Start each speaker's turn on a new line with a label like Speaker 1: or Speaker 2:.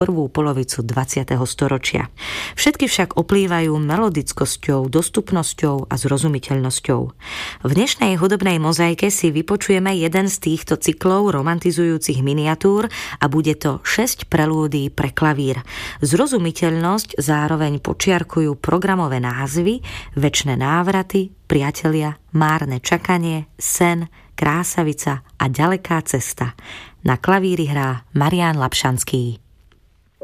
Speaker 1: prvú polovicu 20. storočia. Všetky však oplývajú melodickosťou, dostupnosťou a zrozumiteľnosťou. V dnešnej hudobnej mozaike si vypočujeme jeden z týchto cyklov romantizujúcich miniatúr a bude to 6 prelúdií pre klavír. Zrozumiteľnosť zároveň počiarkujú programové názvy Večné návraty, Priatelia, Márne čakanie, Sen, Krásavica a Ďaleká cesta. Na klavíri hrá Marián Lapšanský.